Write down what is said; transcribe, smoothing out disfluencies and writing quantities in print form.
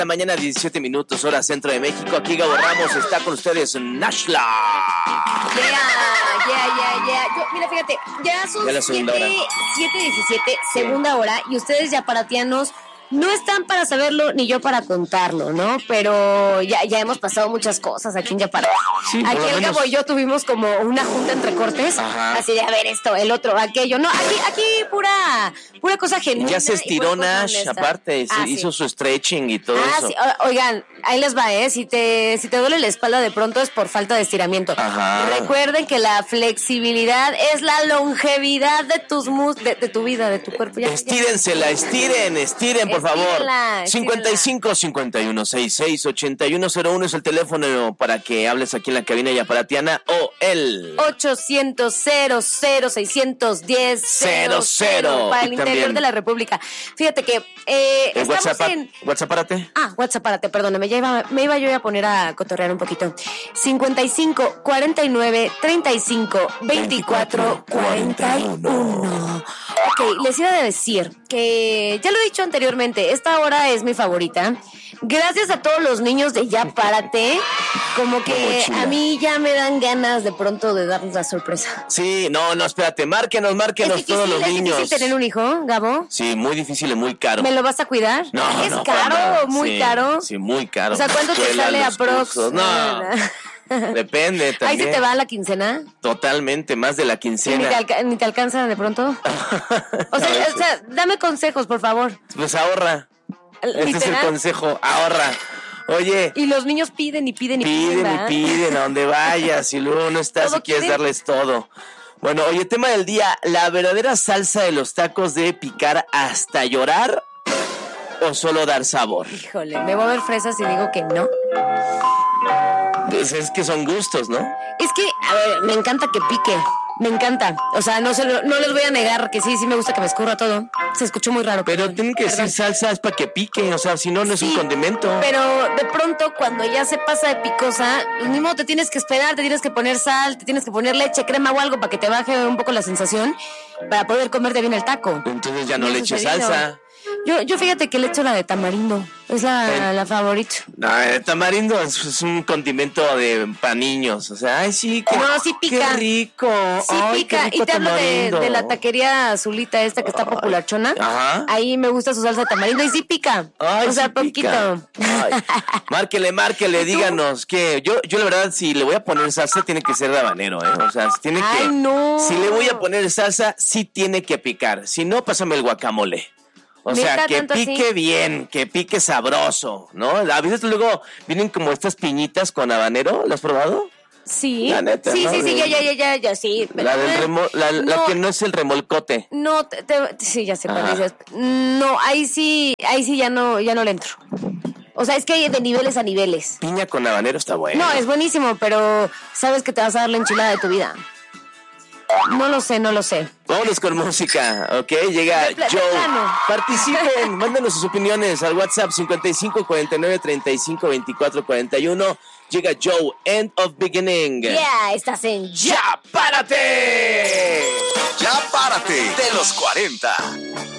la mañana, 17 minutos, hora centro de México. Aquí Gabo Ramos está con ustedes, Nashla. Yeah. Mira, fíjate, ya son 7:17, segunda hora, y ustedes ya paratianos no están para saberlo ni yo para contarlo, ¿no? Pero ya hemos pasado muchas cosas aquí en Yapara. Sí, aquí el Gabo y yo tuvimos como una junta entre cortes. Ajá. Así de, a ver, esto, el otro, aquello. No, aquí pura cosa genuina. Ya se estiró Nash, aparte, hizo su stretching y todo eso. Sí. Oigan, ahí les va, Si te duele la espalda de pronto es por falta de estiramiento. Ajá. Recuerden que la flexibilidad es la longevidad de tus de tu vida, de tu cuerpo. Estiren, por favor. 55 51 66 8101 es el teléfono para que hables aquí en la cabina yaparatiana, o el 800 00 610 00 para el interior de la República. Fíjate que estamos WhatsAppárate. WhatsAppárate, perdóname, me iba yo a poner a cotorrear un poquito. 55 49 35 24 41. Ok, les iba a decir que ya lo he dicho anteriormente, esta hora es mi favorita. Gracias a todos los niños de Ya Párate, como que a mí ya me dan ganas de pronto de darles la sorpresa. Sí, no, espérate, márquenos todos los niños. ¿Es difícil tener un hijo, Gabo? Sí, muy difícil y muy caro. ¿Me lo vas a cuidar? No, ¿Es caro o muy caro? Sí, muy caro. O sea, ¿cuánto te sale aprox? No. Depende también. ¿Ahí se te va la quincena? Totalmente, más de la quincena. ¿Ni te alcanza de pronto? O sea, dame consejos, por favor. Pues ahorra. Este es el consejo, ahorra. Oye. Y los niños piden y piden. Piden a donde vayas y luego no estás y quieres darles todo. Bueno, oye, tema del día, ¿la verdadera salsa de los tacos debe picar hasta llorar o solo dar sabor? Híjole, me voy a ver fresas y digo que no. Pues es que son gustos, ¿no? Es que, a ver, me encanta que pique. Me encanta. O sea, no les voy a negar que sí me gusta que me escurra todo. Se escuchó muy raro. Pero tienen que decir salsa es para que pique. O sea, si no, no es un condimento. Pero de pronto, cuando ya se pasa de picosa, pues ni modo, te tienes que esperar, te tienes que poner sal, te tienes que poner leche, crema o algo para que te baje un poco la sensación para poder comerte bien el taco. Entonces ya no le eches salsa. Yo fíjate que le echo la de tamarindo. Es la favorita. No, el tamarindo es un condimento para niños. O sea, ay, sí, sí pica. Qué rico. Sí pica. Y te hablo de la taquería azulita esta que está popularchona. Ajá. Ahí me gusta su salsa de tamarindo y sí pica. Ay, o sea, sí poquito. Ay. Márquele, díganos que yo la verdad, si le voy a poner salsa, tiene que ser de habanero, O sea, si le voy a poner salsa, sí tiene que picar. Si no, pásame el guacamole. O sea, que pique así bien, que pique sabroso, ¿no? A veces luego vienen como estas piñitas con habanero, ¿las has probado? Sí. La neta, sí, ¿no? ya, sí. La que no es el remolcote. No, sí, ya sé cuál dices. No, ahí sí ya no le entro. O sea, es que hay de niveles a niveles. Piña con habanero está bueno. No, es buenísimo, pero sabes que te vas a dar la enchilada de tu vida. No lo sé. Vámonos con música, ¿ok? Llega Joe. Participen, mándenos sus opiniones al WhatsApp 55 49 35 24 41. Llega Joe, End of Beginning. Yeah, estás en ¡Ya Párate! ¡Ya Párate! De los 40.